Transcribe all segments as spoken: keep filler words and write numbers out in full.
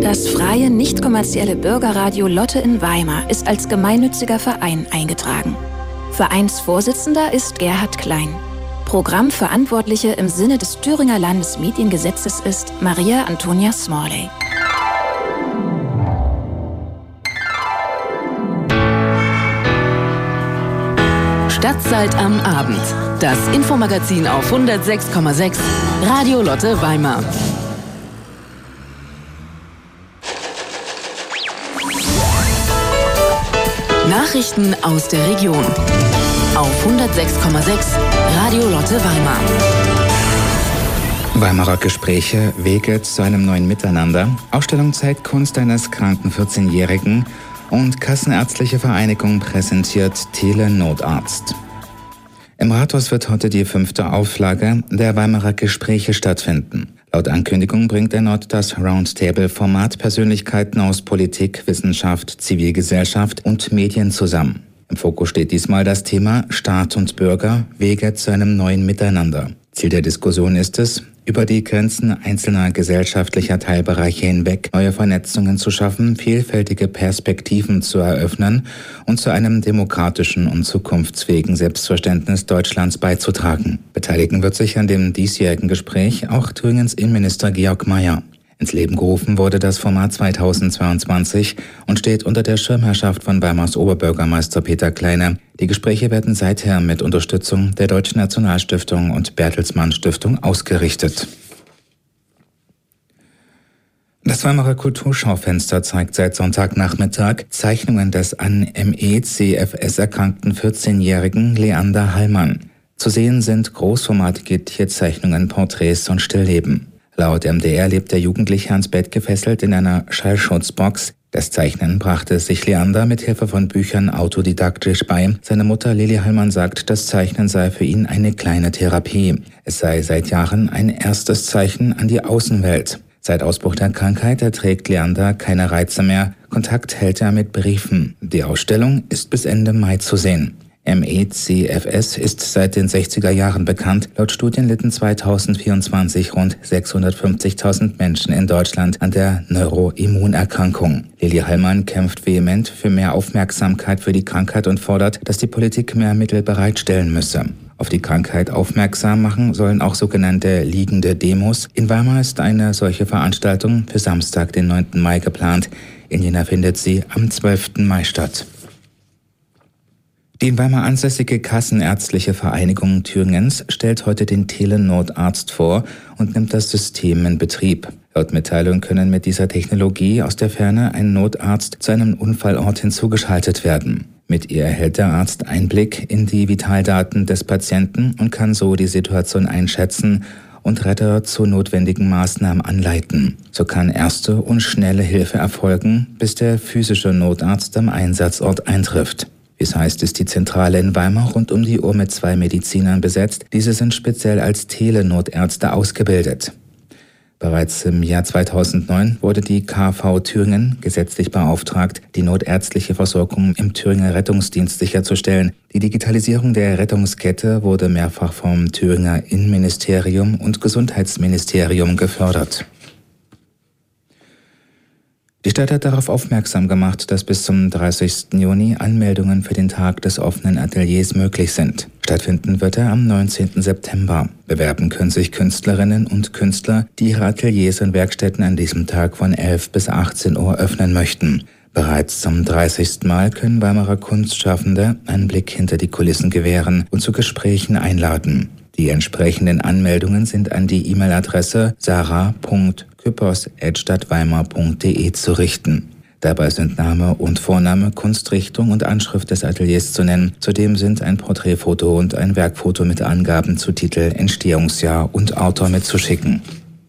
Das freie, nicht kommerzielle Bürgerradio Lotte in Weimar ist als gemeinnütziger Verein eingetragen. Vereinsvorsitzender ist Gerhard Klein. Programmverantwortliche im Sinne des Thüringer Landesmediengesetzes ist Maria Antonia Smalley. Stadtzeit am Abend. Das Infomagazin auf hundertsechs Komma sechs Radio Lotte Weimar. Nachrichten aus der Region auf hundertsechs Komma sechs Radio Lotte Weimar. Weimarer Gespräche, Wege zu einem neuen Miteinander, Ausstellung zeigt Kunst eines kranken vierzehnjährigen und Kassenärztliche Vereinigung präsentiert Telenotarzt. Im Rathaus wird heute die fünfte Auflage der Weimarer Gespräche stattfinden. Laut Ankündigung bringt erneut das Roundtable-Format Persönlichkeiten aus Politik, Wissenschaft, Zivilgesellschaft und Medien zusammen. Im Fokus steht diesmal das Thema Staat und Bürger, Wege zu einem neuen Miteinander. Ziel der Diskussion ist es, über die Grenzen einzelner gesellschaftlicher Teilbereiche hinweg neue Vernetzungen zu schaffen, vielfältige Perspektiven zu eröffnen und zu einem demokratischen und zukunftsfähigen Selbstverständnis Deutschlands beizutragen. Beteiligen wird sich an dem diesjährigen Gespräch auch Thüringens Innenminister Georg Mayer. Ins Leben gerufen wurde das Format zweitausendzweiundzwanzig und steht unter der Schirmherrschaft von Weimars Oberbürgermeister Peter Kleine. Die Gespräche werden seither mit Unterstützung der Deutschen Nationalstiftung und Bertelsmann Stiftung ausgerichtet. Das Weimarer Kulturschaufenster zeigt seit Sonntagnachmittag Zeichnungen des an M E C F S erkrankten vierzehnjährigen Leander Hallmann. Zu sehen sind großformatige Tierzeichnungen, Porträts und Stillleben. Laut M D R lebt der Jugendliche ans Bett gefesselt in einer Schallschutzbox. Das Zeichnen brachte sich Leander mit Hilfe von Büchern autodidaktisch bei. Seine Mutter Lili Hallmann sagt, das Zeichnen sei für ihn eine kleine Therapie. Es sei seit Jahren ein erstes Zeichen an die Außenwelt. Seit Ausbruch der Krankheit erträgt Leander keine Reize mehr. Kontakt hält er mit Briefen. Die Ausstellung ist bis Ende Mai zu sehen. M E C F S ist seit den sechziger Jahren bekannt. Laut Studien litten zweitausendvierundzwanzig rund sechshundertfünfzigtausend Menschen in Deutschland an der Neuroimmunerkrankung. Lili Hallmann kämpft vehement für mehr Aufmerksamkeit für die Krankheit und fordert, dass die Politik mehr Mittel bereitstellen müsse. Auf die Krankheit aufmerksam machen sollen auch sogenannte liegende Demos. In Weimar ist eine solche Veranstaltung für Samstag, den neunten Mai geplant. In Jena findet sie am zwölften Mai statt. Die in Weimar ansässige Kassenärztliche Vereinigung Thüringens stellt heute den Telenotarzt vor und nimmt das System in Betrieb. Laut Mitteilung können mit dieser Technologie aus der Ferne ein Notarzt zu einem Unfallort hinzugeschaltet werden. Mit ihr erhält der Arzt Einblick in die Vitaldaten des Patienten und kann so die Situation einschätzen und Retter zu notwendigen Maßnahmen anleiten. So kann erste und schnelle Hilfe erfolgen, bis der physische Notarzt am Einsatzort eintrifft. Wie es heißt, ist die Zentrale in Weimar rund um die Uhr mit zwei Medizinern besetzt. Diese sind speziell als Telenotärzte ausgebildet. Bereits im Jahr zweitausendneun wurde die K V Thüringen gesetzlich beauftragt, die notärztliche Versorgung im Thüringer Rettungsdienst sicherzustellen. Die Digitalisierung der Rettungskette wurde mehrfach vom Thüringer Innenministerium und Gesundheitsministerium gefördert. Die Stadt hat darauf aufmerksam gemacht, dass bis zum dreißigsten Juni Anmeldungen für den Tag des offenen Ateliers möglich sind. Stattfinden wird er am neunzehnten September. Bewerben können sich Künstlerinnen und Künstler, die ihre Ateliers und Werkstätten an diesem Tag von elf bis achtzehn Uhr öffnen möchten. Bereits zum dreißigsten Mal können Weimarer Kunstschaffende einen Blick hinter die Kulissen gewähren und zu Gesprächen einladen. Die entsprechenden Anmeldungen sind an die E-Mail-Adresse sarah punkt küppers at stadtweimar punkt de zu richten. Dabei sind Name und Vorname, Kunstrichtung und Anschrift des Ateliers zu nennen. Zudem sind ein Porträtfoto und ein Werkfoto mit Angaben zu Titel, Entstehungsjahr und Autor mitzuschicken.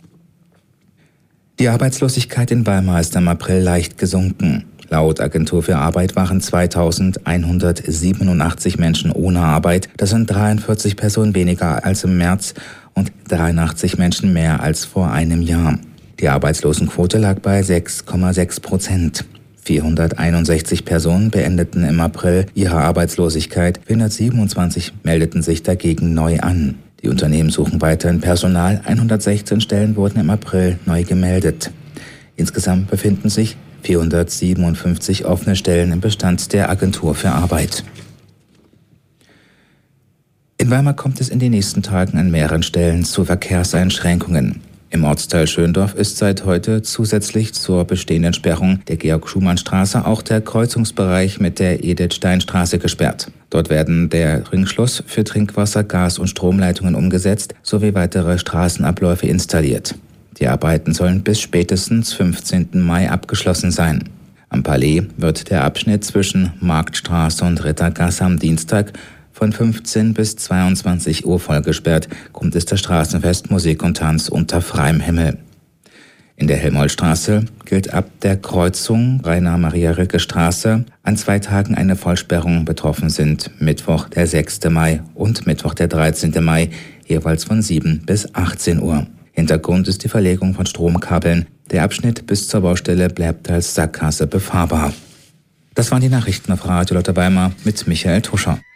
Die Arbeitslosigkeit in Weimar ist im April leicht gesunken. Laut Agentur für Arbeit waren zweitausendeinhundertsiebenundachtzig Menschen ohne Arbeit. Das sind dreiundvierzig Personen weniger als im März und dreiundachtzig Menschen mehr als vor einem Jahr. Die Arbeitslosenquote lag bei sechs Komma sechs Prozent. vierhunderteinundsechzig Personen beendeten im April ihre Arbeitslosigkeit, vierhundertsiebenundzwanzig meldeten sich dagegen neu an. Die Unternehmen suchen weiterhin Personal, hundertsechzehn Stellen wurden im April neu gemeldet. Insgesamt befinden sich vierhundertsiebenundfünfzig offene Stellen im Bestand der Agentur für Arbeit. In Weimar kommt es in den nächsten Tagen an mehreren Stellen zu Verkehrseinschränkungen. Im Ortsteil Schöndorf ist seit heute zusätzlich zur bestehenden Sperrung der Georg-Schumann-Straße auch der Kreuzungsbereich mit der Edith-Stein-Straße gesperrt. Dort werden der Ringschluss für Trinkwasser, Gas- und Stromleitungen umgesetzt sowie weitere Straßenabläufe installiert. Die Arbeiten sollen bis spätestens fünfzehnten Mai abgeschlossen sein. Am Palais wird der Abschnitt zwischen Marktstraße und Rittergasse am Dienstag von fünfzehn bis zweiundzwanzig Uhr voll gesperrt, kommt es das Straßenfest Musik und Tanz unter freiem Himmel. In der Helmholtzstraße gilt ab der Kreuzung Rainer-Maria-Rilke-Straße an zwei Tagen eine Vollsperrung. Betroffen sind Mittwoch der sechste Mai und Mittwoch der dreizehnte Mai, jeweils von sieben bis achtzehn Uhr. Hintergrund ist die Verlegung von Stromkabeln. Der Abschnitt bis zur Baustelle bleibt als Sackgasse befahrbar. Das waren die Nachrichten auf Radio Lotte Weimar mit Michael Tuscher.